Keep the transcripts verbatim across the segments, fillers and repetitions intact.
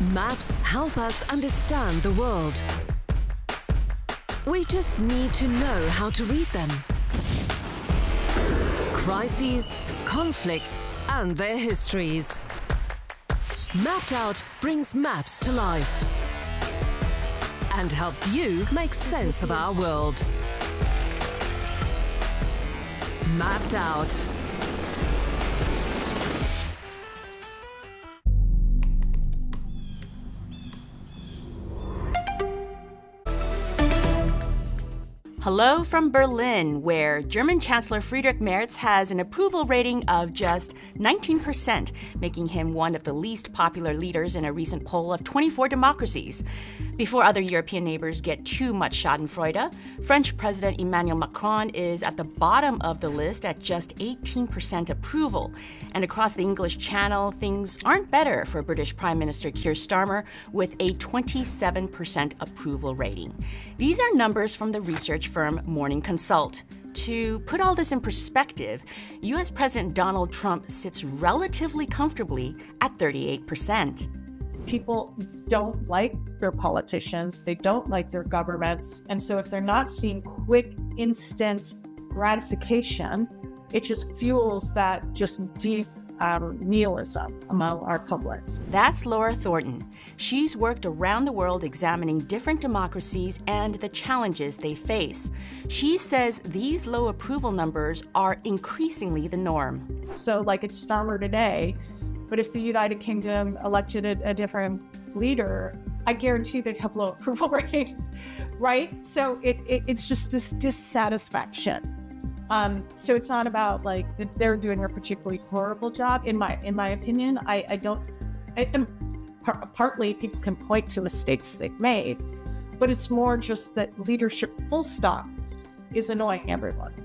Maps help us understand the world. We just need to know how to read them. Crises, conflicts, and their histories. Mapped Out brings maps to life and helps you make sense of our world. Mapped Out. Hello from Berlin, where German Chancellor Friedrich Merz has an approval rating of just nineteen percent, making him one of the least popular leaders in a recent poll of twenty-four democracies. Before other European neighbors get too much schadenfreude, French President Emmanuel Macron is at the bottom of the list at just eighteen percent approval. And across the English Channel, things aren't better for British Prime Minister Keir Starmer with a twenty-seven percent approval rating. These are numbers from the research firm Morning Consult. To put all this in perspective, U S President Donald Trump sits relatively comfortably at thirty-eight percent. People don't like their politicians, they don't like their governments, and so if they're not seeing quick, instant gratification, it just fuels that just deep um, nihilism among our publics. That's Laura Thornton. She's worked around the world examining different democracies and the challenges they face. She says these low approval numbers are increasingly the norm. So like it's Starmer today, but if the United Kingdom elected a, a different leader, I guarantee they'd have low approval ratings, right? So it, it it's just this dissatisfaction. Um, so it's not about like that they're doing a particularly horrible job. In my in my opinion, I, I don't. I, par- partly people can point to mistakes they've made, but it's more just that leadership, full stop, is annoying everyone,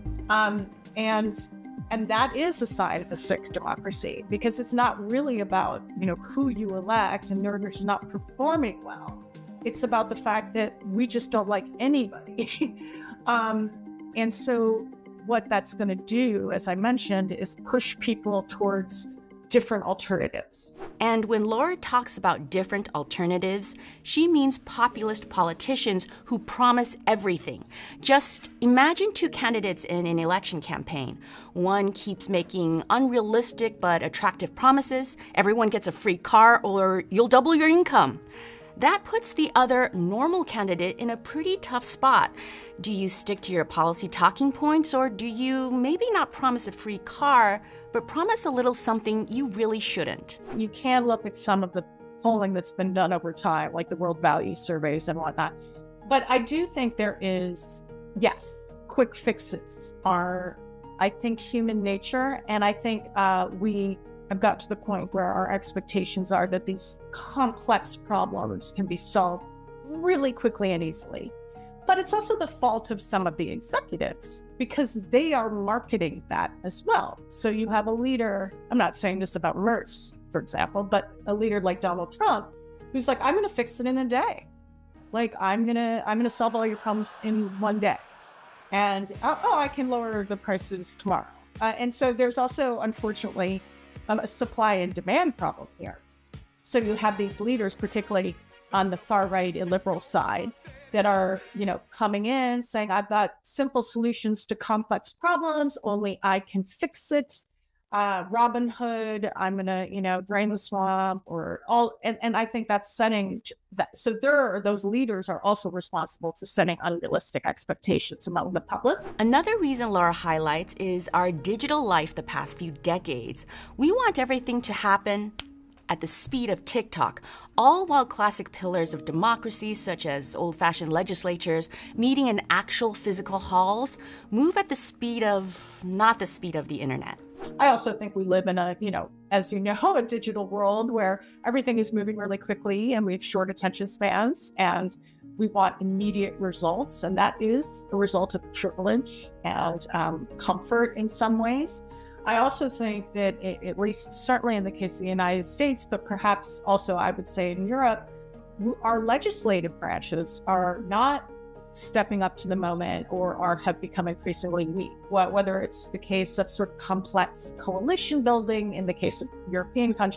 um, and. And that is a sign of a sick democracy, because it's not really about, you know, who you elect and they're just not performing well. It's about the fact that we just don't like anybody. um, and so what that's going to do, as I mentioned, is push people towards different alternatives. And when Laura talks about different alternatives, she means populist politicians who promise everything. Just imagine two candidates in an election campaign. One keeps making unrealistic but attractive promises. Everyone gets a free car, or you'll double your income. That puts the other normal candidate in a pretty tough spot. Do you stick to your policy talking points, or do you maybe not promise a free car, but promise a little something you really shouldn't? You can look at some of the polling that's been done over time, like the World Value Surveys and whatnot. But I do think there is, yes, quick fixes are, I think, human nature. And I think uh, we have got to the point where our expectations are that these complex problems can be solved really quickly and easily. But it's also the fault of some of the executives, because they are marketing that as well. So you have a leader, I'm not saying this about Merz, for example, but a leader like Donald Trump, who's like, I'm going to fix it in a day. Like, I'm going to I'm going to solve all your problems in one day. And, oh, oh I can lower the prices tomorrow. Uh, and so there's also, unfortunately, um, a supply and demand problem here. So you have these leaders, particularly on the far right illiberal side, that are, you know, coming in saying, I've got simple solutions to complex problems, only I can fix it. Uh, Robin Hood, I'm going to, you know, drain the swamp, or all. And, and I think that's setting that. So there are, those leaders are also responsible for setting unrealistic expectations among the public. Another reason Laura highlights is our digital life the past few decades. We want everything to happen at the speed of TikTok, all while classic pillars of democracy, such as old-fashioned legislatures, meeting in actual physical halls, move at the speed of, not the speed of the internet. I also think we live in a, you know, as you know, a digital world where everything is moving really quickly and we have short attention spans and we want immediate results. And that is a result of privilege and um, comfort in some ways. I also think that, it, at least certainly in the case of the United States, but perhaps also I would say in Europe, our legislative branches are not stepping up to the moment, or are have become increasingly weak. Whether it's the case of sort of complex coalition building in the case of European countries,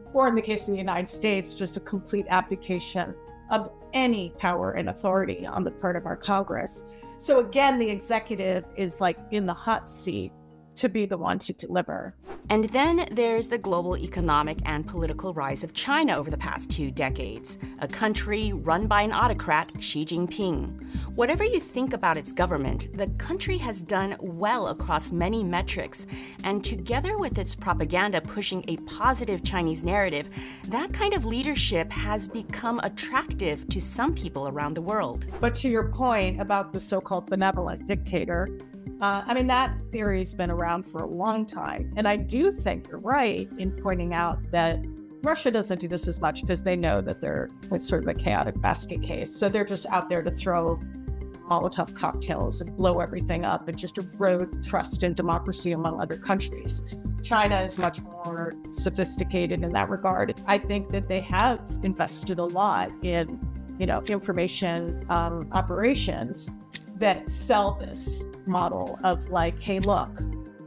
or in the case of the United States, just a complete abdication of any power and authority on the part of our Congress. So again, the executive is like in the hot seat to be the one to deliver. And then there's the global economic and political rise of China over the past two decades, a country run by an autocrat, Xi Jinping. Whatever you think about its government, the country has done well across many metrics, and together with its propaganda pushing a positive Chinese narrative, that kind of leadership has become attractive to some people around the world. But to your point about the so-called benevolent dictator, Uh, I mean, that theory's been around for a long time. And I do think you're right in pointing out that Russia doesn't do this as much because they know that they're it's sort of a chaotic basket case. So they're just out there to throw Molotov cocktails and blow everything up and just erode trust in democracy among other countries. China is much more sophisticated in that regard. I think that they have invested a lot in, you know, information um, operations that sell this model of like, hey, look,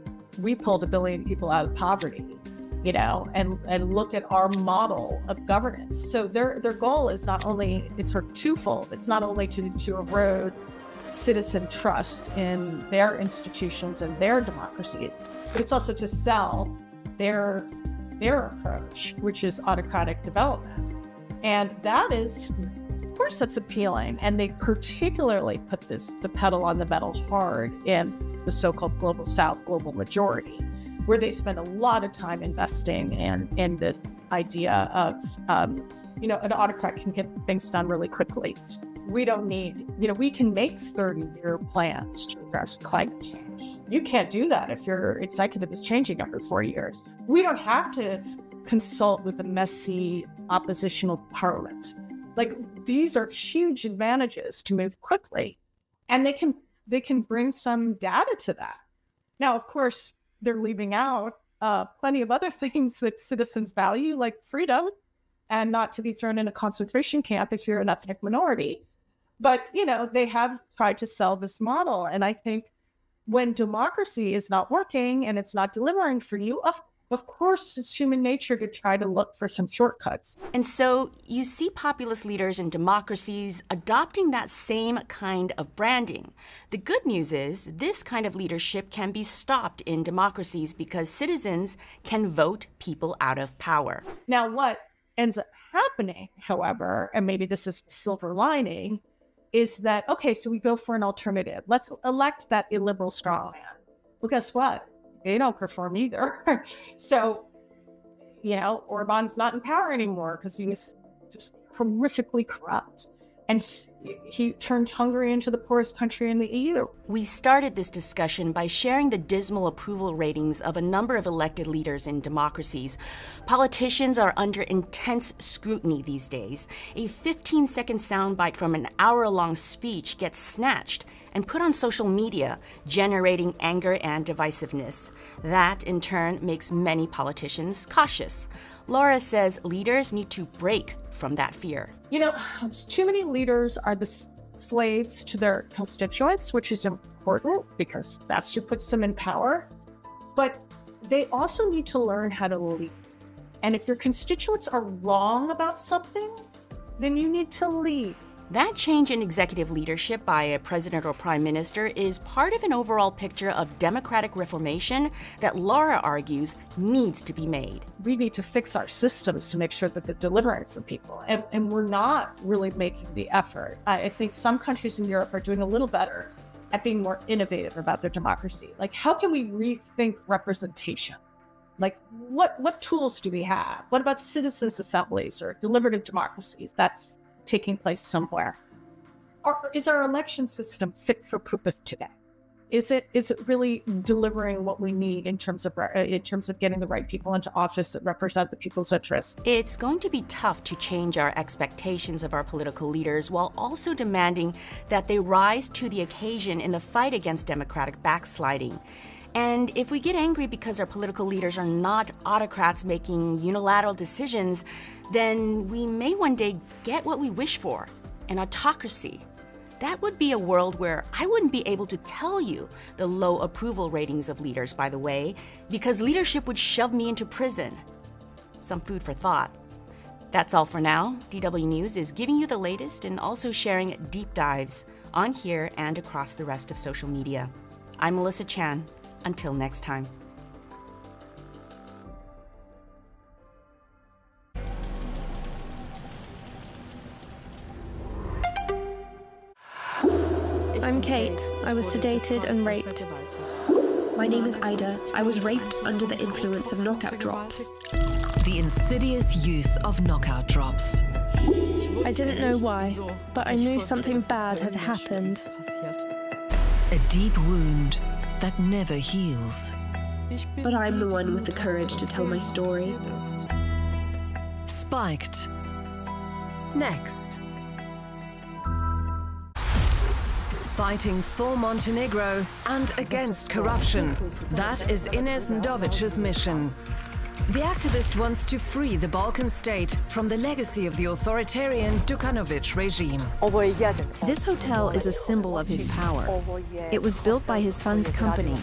we pulled a billion people out of poverty, you know, and, and look at our model of governance. So their their goal is not only, it's sort of twofold. It's not only to, to erode citizen trust in their institutions and their democracies, but it's also to sell their, their approach, which is autocratic development. And that is, of course, that's appealing, and they particularly put this the pedal on the metal hard in the so-called global South, global majority, where they spend a lot of time investing in in this idea of, um, you know, an autocrat can get things done really quickly. We don't need, you know, we can make thirty-year plans to address climate change. You can't do that if your executive is changing every four years. We don't have to consult with a messy oppositional parliament. Like, these are huge advantages to move quickly, and they can they can bring some data to that. Now, of course, they're leaving out uh, plenty of other things that citizens value, like freedom and not to be thrown in a concentration camp if you're an ethnic minority. But, you know, they have tried to sell this model, and I think when democracy is not working and it's not delivering for you, of Of course, it's human nature to try to look for some shortcuts. And so you see populist leaders in democracies adopting that same kind of branding. The good news is this kind of leadership can be stopped in democracies because citizens can vote people out of power. Now, what ends up happening, however, and maybe this is the silver lining, is that, okay, so we go for an alternative. Let's elect that illiberal strongman. Well, guess what? They don't perform either. So, you know, Orban's not in power anymore because he was just horrifically corrupt. And he, he turned Hungary into the poorest country in the E U. We started this discussion by sharing the dismal approval ratings of a number of elected leaders in democracies. Politicians are under intense scrutiny these days. A fifteen-second soundbite from an hour-long speech gets snatched and put on social media, generating anger and divisiveness. That, in turn, makes many politicians cautious. Laura says leaders need to break from that fear. You know, too many leaders are the s- slaves to their constituents, which is important because that's who puts them in power. But they also need to learn how to lead. And if your constituents are wrong about something, then you need to lead. That change in executive leadership by a president or prime minister is part of an overall picture of democratic reformation that Laura argues needs to be made. We need to fix our systems to make sure that they're delivering for people. And, and we're not really making the effort. I, I think some countries in Europe are doing a little better at being more innovative about their democracy. Like, how can we rethink representation? Like, what, what tools do we have? What about citizens' assemblies or deliberative democracies? That's taking place somewhere. Or is our election system fit for purpose today? Is it is it really delivering what we need in terms of in terms of getting the right people into office that represent the people's interests? It's going to be tough to change our expectations of our political leaders while also demanding that they rise to the occasion in the fight against democratic backsliding. And if we get angry because our political leaders are not autocrats making unilateral decisions, then we may one day get what we wish for, an autocracy. That would be a world where I wouldn't be able to tell you the low approval ratings of leaders, by the way, because leadership would shove me into prison. some food for thought. That's all for now. D W News is giving you the latest and also sharing deep dives on here and across the rest of social media. I'm Melissa Chan. Until next time. I'm Kate. I was sedated and raped. My name is Ida. I was raped under the influence of knockout drops. The insidious use of knockout drops. I didn't know why, but I knew something bad had happened. A deep wound that never heals. But I'm the one with the courage to tell my story. Spiked. Next. Fighting for Montenegro and against corruption. That is Ines Mdovic's mission. The activist wants to free the Balkan state from the legacy of the authoritarian Đukanović regime. This hotel is a symbol of his power. It was built by his son's company.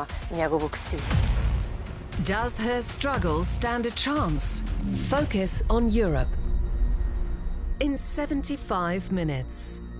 Does her struggles stand a chance? Focus on Europe. In seventy-five minutes.